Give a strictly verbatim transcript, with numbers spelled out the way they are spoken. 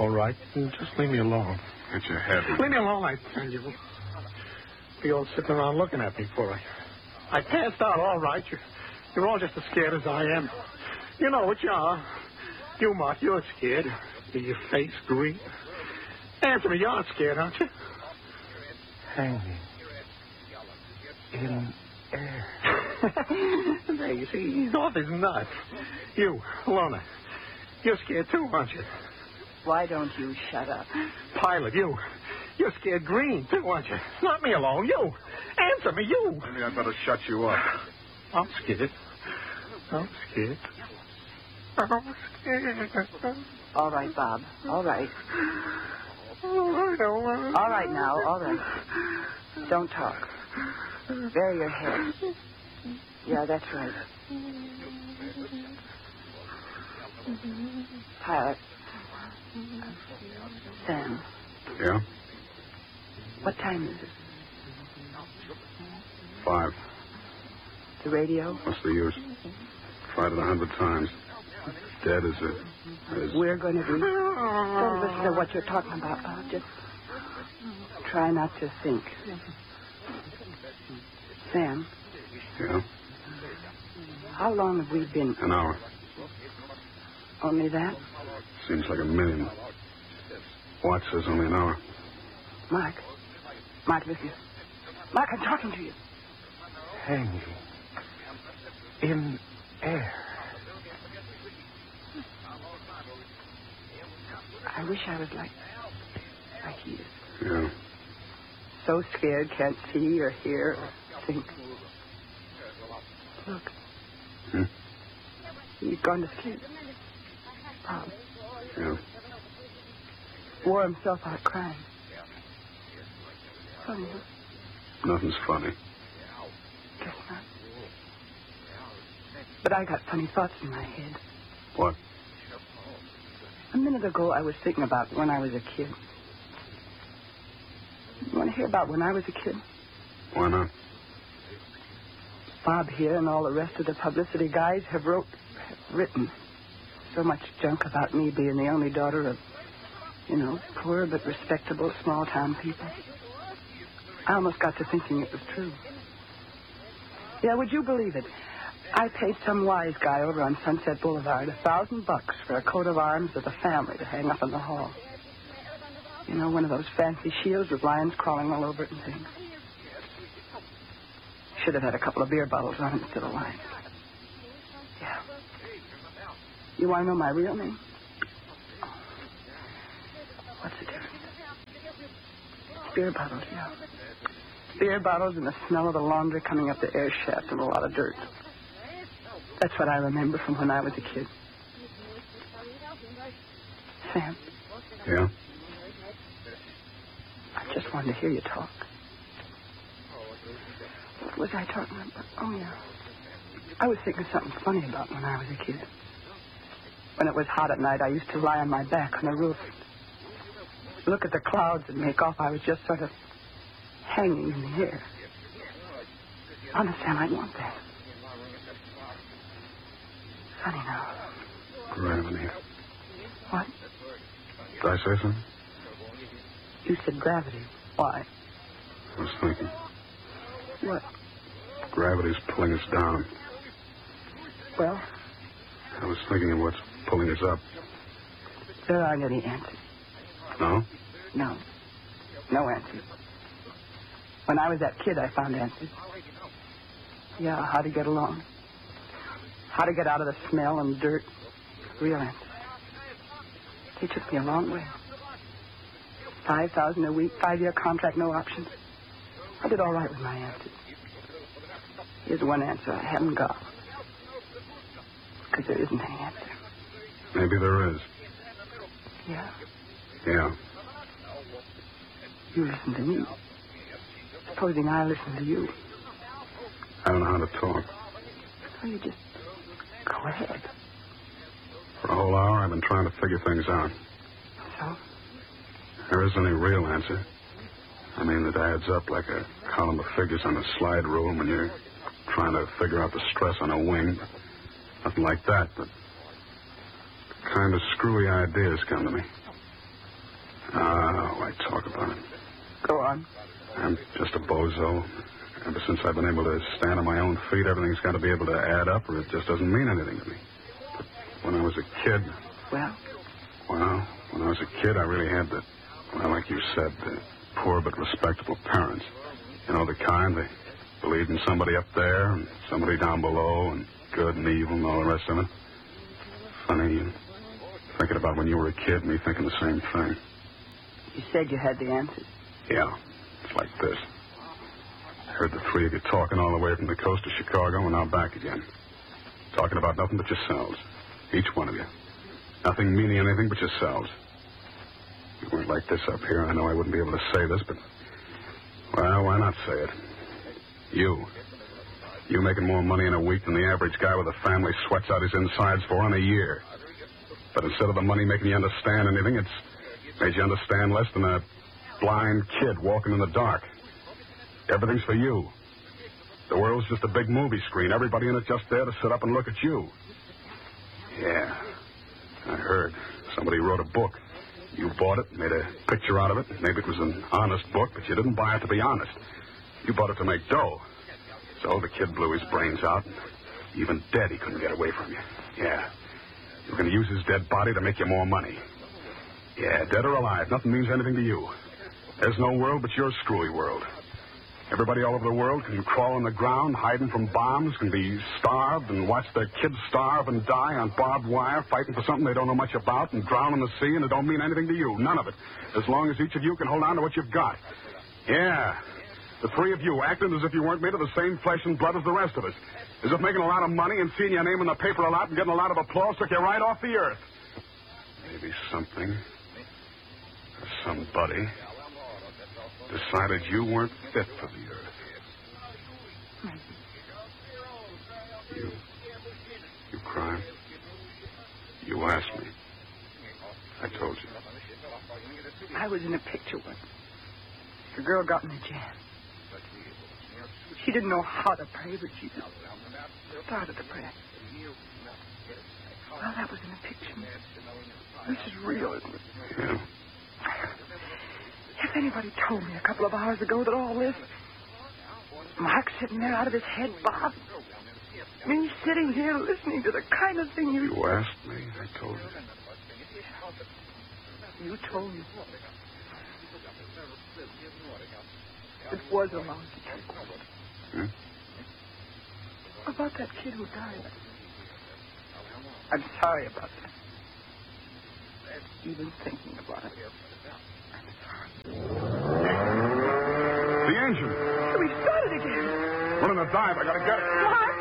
all right. Just leave me alone. Get your head. Leave me alone, I tell you. Be all sitting around looking at me for I, I passed out, all right. You're, you're all just as scared as I am. You know what you are. You, Mark, you're scared. Your face green. Answer me, you're scared, aren't you? Hanging in air. There, you see, he's off his nuts. You, Lorna, you're scared too, aren't you? Why don't you shut up? Pilot, you, you're scared green too, aren't you? Not me alone, you. Answer me, you. Maybe I'd better shut you up. I'm scared. I'm scared. I'm scared. All right, Bob. All right. Oh, I don't want to. All right now, all right. Don't talk. Bury your head. Yeah, that's right. Pilot. Sam. Yeah? What time is it? Five. The radio? What's the use? Tried it a hundred times. Dead as it is. We're going to be... Don't listen to what you're talking about, Bob. Just try not to think. Sam? Yeah? How long have we been... An hour. Only that? Seems like a million. Watch says only an hour. Mark. Mark, listen. Mark, I'm talking to you. Hanging in air. I wish I was like... like he is. Yeah. So scared, can't see or hear or think. Look. Hmm? He's gone to sleep. Bob. Yeah. Wore himself out crying. Funny, huh? Nothing's funny. Guess not. But I got funny thoughts in my head. What? A minute ago, I was thinking about when I was a kid. You want to hear about when I was a kid? Why not? Bob here and all the rest of the publicity guys have wrote, have written so much junk about me being the only daughter of, you know, poor but respectable small-town people. I almost got to thinking it was true. Yeah, would you believe it? I paid some wise guy over on Sunset Boulevard a thousand bucks for a coat of arms of the family to hang up in the hall. You know, one of those fancy shields with lions crawling all over it and things. Should have had a couple of beer bottles on it instead of lions. Yeah. You want to know my real name? What's the difference? Beer bottles, yeah. Beer bottles and the smell of the laundry coming up the air shaft and a lot of dirt. That's what I remember from when I was a kid. Sam? Yeah? I just wanted to hear you talk. What was I talking about? Oh, yeah. I was thinking something funny about when I was a kid. When it was hot at night, I used to lie on my back on the roof, look at the clouds and make off I was just sort of hanging in the air. Honest, Sam, I want that. Funny now. Gravity. What? Did I say something? You said gravity. Why? I was thinking. What? Gravity's pulling us down. Well? I was thinking of what's pulling us up. There aren't any answers. No? No. No answers. When I was that kid, I found answers. Yeah, how to get along. How to get out of the smell and dirt. Real answers. They took me a long way. Five thousand a week, five-year contract, no options. I did all right with my answers. Here's one answer I haven't got. Because there isn't any answer. Maybe there is. Yeah. Yeah. You listen to me. Supposing I listen to you. I don't know how to talk. Oh, you just go ahead. For a whole hour, I've been trying to figure things out. So? There isn't any real answer. I mean, it adds up like a column of figures on a slide rule when you're trying to figure out the stress on a wing. Nothing like that, but kind of screwy ideas come to me. Ah, why talk about it? Go on. I'm just a bozo. Ever since I've been able to stand on my own feet, everything's got to be able to add up, or it just doesn't mean anything to me. But when I was a kid... Well? Well, when I was a kid, I really had the... Well, like you said, the poor but respectable parents. You know, the kind that believed in somebody up there and somebody down below and good and evil and all the rest of it. Funny, you thinking about when you were a kid, me thinking the same thing. You said you had the answers. Yeah, it's like this. I heard the three of you talking all the way from the coast of Chicago and now back again. Talking about nothing but yourselves. Each one of you. Nothing meaning anything but yourselves. If you weren't like this up here, I know I wouldn't be able to say this, but... Well, why not say it? You. You making more money in a week than the average guy with a family sweats out his insides for in a year. But instead of the money making you understand anything, it's made you understand less than a blind kid walking in the dark. Everything's for you. The world's just a big movie screen. Everybody in it just there to sit up and look at you. Yeah. I heard. Somebody wrote a book. You bought it, made a picture out of it. Maybe it was an honest book, but you didn't buy it to be honest. You bought it to make dough. So the kid blew his brains out. And even dead, he couldn't get away from you. Yeah. You're going to use his dead body to make you more money. Yeah, dead or alive, nothing means anything to you. There's no world but your screwy world. Everybody all over the world can crawl on the ground, hiding from bombs, can be starved and watch their kids starve and die on barbed wire, fighting for something they don't know much about, and drown in the sea, and it don't mean anything to you. None of it. As long as each of you can hold on to what you've got. Yeah. The three of you acting as if you weren't made of the same flesh and blood as the rest of us. As if making a lot of money and seeing your name in the paper a lot and getting a lot of applause took you right off the earth. Maybe something or somebody decided you weren't fit for the earth. You, you crying? You asked me. I told you. I was in a picture once. The girl got in a jam. She didn't know how to pray, but she started to pray. Well, that was in a picture. This is real, isn't it? Yeah. If anybody told me a couple of hours ago that all this... Mark sitting there out of his head, Bob. Me sitting here listening to the kind of thing you... You asked me, I told you. You told me. It was a long time. Hmm? About that kid who died. I'm sorry about that. Even thinking about it. I'm sorry. The engine. We started again. Running a dive. I gotta get it. Why?